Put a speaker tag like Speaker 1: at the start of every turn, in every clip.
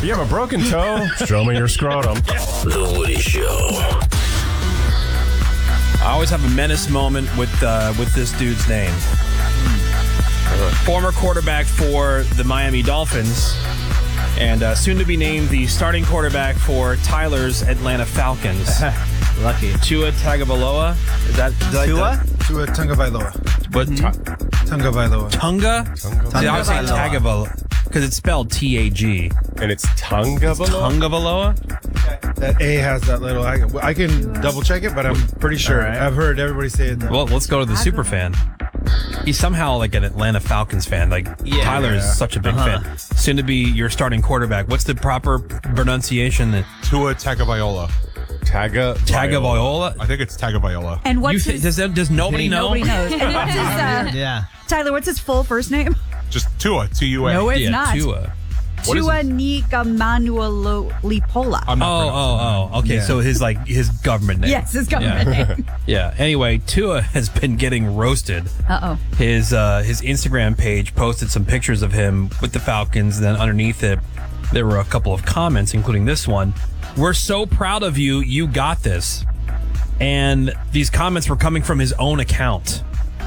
Speaker 1: you have a broken toe, show me your scrotum.
Speaker 2: The Woody Show.
Speaker 3: I always have a menace moment with this dude's name. Former quarterback for the Miami Dolphins, and soon to be named the starting quarterback for Tyler's Atlanta Falcons.
Speaker 4: Lucky.
Speaker 3: Tua Tagovailoa. Is that
Speaker 5: Tua Tagovailoa.
Speaker 3: What?
Speaker 5: Tagovailoa.
Speaker 3: Tunga? See, I was saying Tagovailoa because it's spelled T-A-G.
Speaker 1: And it's Tagovailoa?
Speaker 3: Tagovailoa?
Speaker 5: That A has that little. I can double check it, but I'm pretty sure.
Speaker 3: All right.
Speaker 5: I've heard everybody say it.
Speaker 3: Well, let's go to the super fan. He's somehow like an Atlanta Falcons fan. Like Tyler is such a big fan. Soon to be your starting quarterback. What's the proper pronunciation?
Speaker 6: Tua Tagovailoa.
Speaker 3: Tagovailoa?
Speaker 6: I think it's Tagovailoa.
Speaker 7: And what's his...
Speaker 3: Does nobody know?
Speaker 7: Nobody knows. And what's his, Tyler, what's his full first name?
Speaker 6: Just Tua, T-U-A.
Speaker 7: No, it's not.
Speaker 3: Tua.
Speaker 7: Tua Tagovailoa.
Speaker 3: Okay. So his government name.
Speaker 7: Yes, his government name.
Speaker 3: Yeah. Anyway, Tua has been getting roasted. His Instagram page posted some pictures of him with the Falcons, and then underneath it, there were a couple of comments, including this one. We're so proud of you. You got this. And these comments were coming from his own account.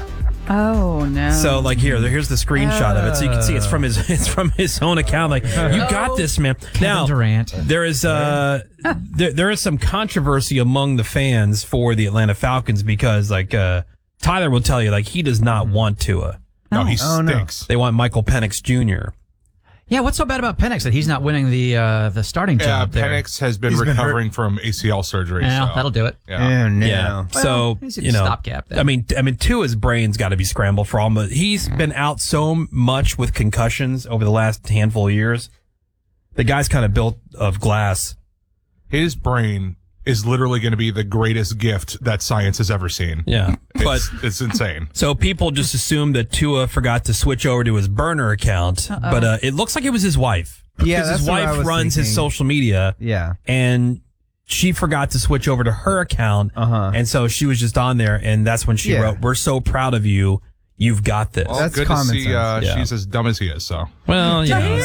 Speaker 7: Oh no!
Speaker 3: So here's the screenshot of it, so you can see it's from his own account. Like, you got this, man. Now
Speaker 4: Durant.
Speaker 3: there is there is some controversy among the fans for the Atlanta Falcons because Tyler will tell you he does not want Tua.
Speaker 6: No, he stinks.
Speaker 3: They want Michael Penix Jr.
Speaker 4: Yeah, what's so bad about Penix that he's not winning the starting job there?
Speaker 6: Penix has been recovering from ACL surgery.
Speaker 4: Yeah,
Speaker 6: so.
Speaker 4: that'll do it.
Speaker 6: Yeah.
Speaker 3: Yeah. So,
Speaker 4: stopgap then.
Speaker 3: I mean, Tua's brain's got to be scrambled for all, but he's been out so much with concussions over the last handful of years. The guy's kind of built of glass.
Speaker 6: His brain is literally going to be the greatest gift that science has ever seen.
Speaker 3: Yeah. But
Speaker 6: it's insane.
Speaker 3: So people just assume that Tua forgot to switch over to his burner account, but it looks like it was his wife.
Speaker 8: Yeah,
Speaker 3: because his wife runs his social media.
Speaker 8: Yeah.
Speaker 3: And she forgot to switch over to her account, and so she was just on there, and that's when she wrote, "We're so proud of you. You've got this."
Speaker 6: Well,
Speaker 8: That's
Speaker 6: good to
Speaker 8: common
Speaker 6: see
Speaker 8: sense.
Speaker 6: she's as dumb as he is, so.
Speaker 3: Well,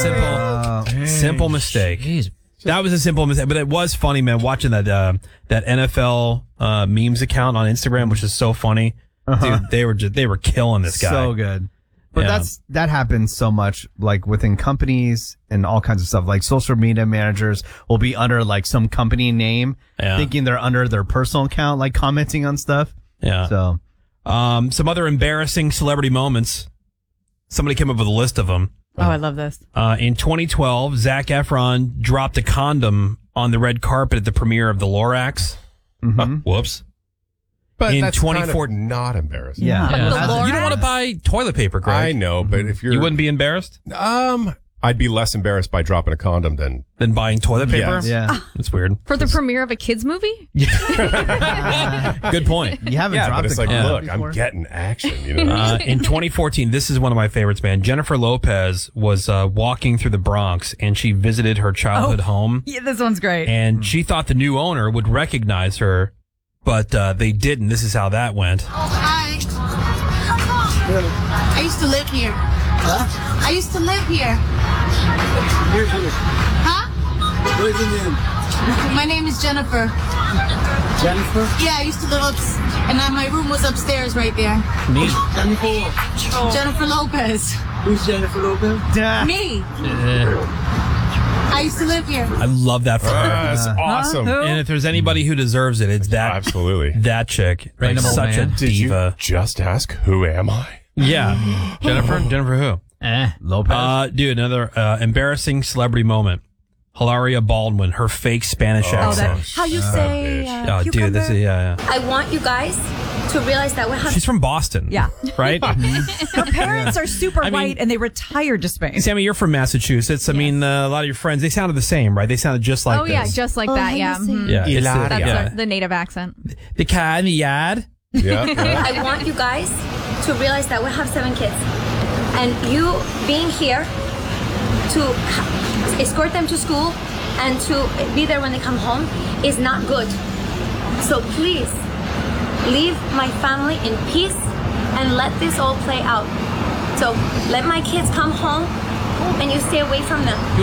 Speaker 3: simple mistake.
Speaker 4: Jeez.
Speaker 3: That was a simple mistake, but it was funny, man, watching that NFL memes account on Instagram, which is so funny. Dude, they were killing this guy.
Speaker 8: So good. But that happens so much, within companies and all kinds of stuff. Like social media managers will be under some company name, thinking they're under their personal account, commenting on stuff.
Speaker 3: Yeah.
Speaker 8: So,
Speaker 3: some other embarrassing celebrity moments. Somebody came up with a list of them.
Speaker 7: Oh, I love this.
Speaker 3: In 2012, Zac Efron dropped a condom on the red carpet at the premiere of The Lorax. Whoops.
Speaker 1: But
Speaker 3: in
Speaker 1: that's
Speaker 3: 2014,
Speaker 1: kind of not embarrassing.
Speaker 3: You don't want to buy toilet paper, Greg.
Speaker 1: I know, but if
Speaker 3: you wouldn't be embarrassed,
Speaker 1: I'd be less embarrassed by dropping a condom than
Speaker 3: buying toilet paper.
Speaker 1: Yes.
Speaker 8: yeah.
Speaker 3: That's weird.
Speaker 9: For the premiere of a kids movie?
Speaker 3: Good point.
Speaker 8: You haven't dropped
Speaker 1: but it's
Speaker 8: a condom
Speaker 1: look,
Speaker 8: before?
Speaker 1: I'm getting action. You know.
Speaker 3: In 2014, this is one of my favorites, man. Jennifer Lopez was walking through the Bronx, and she visited her childhood home.
Speaker 7: Yeah, this one's great.
Speaker 3: And she thought the new owner would recognize her, but they didn't. This is how that went.
Speaker 10: Oh, hi. I used to live here. Huh? I used to live here. Huh?
Speaker 11: What is your name?
Speaker 10: My name is Jennifer.
Speaker 11: Jennifer?
Speaker 10: Yeah, I used to live and my room was upstairs right there.
Speaker 3: Me?
Speaker 10: Jennifer Lopez.
Speaker 11: Who's Jennifer Lopez?
Speaker 10: Me. I used to live here.
Speaker 3: I love that for her.
Speaker 1: That's awesome.
Speaker 3: And if there's anybody who deserves it, it's that.
Speaker 1: Absolutely.
Speaker 3: That chick.
Speaker 4: Random old
Speaker 3: such
Speaker 4: man.
Speaker 3: a
Speaker 1: Did you
Speaker 3: diva.
Speaker 1: just ask, who am I?
Speaker 3: Yeah. Jennifer who?
Speaker 8: Lopez.
Speaker 3: Dude, another embarrassing celebrity moment. Hilaria Baldwin, her fake Spanish accent.
Speaker 7: How you say
Speaker 3: Oh, dude, this is,
Speaker 12: I want you guys to realize that we have...
Speaker 3: She's from Boston.
Speaker 7: Yeah.
Speaker 3: Right?
Speaker 7: Her parents are super
Speaker 3: I mean-
Speaker 7: white, and they retired to Spain.
Speaker 3: Sammy, you're from Massachusetts. I mean, a lot of your friends, they sounded the same, right? They sounded just like
Speaker 9: Oh,
Speaker 3: this.
Speaker 9: yeah, just like that, yeah. Mhm.
Speaker 3: Yeah, it's
Speaker 9: That's the native accent.
Speaker 3: the cat in the yard.
Speaker 1: Yeah.
Speaker 12: I want you guys to realize that we have 7 kids. And you being here to escort them to school and to be there when they come home is not good. So please, leave my family in peace and let this all play out. So let my kids come home and you stay away from them.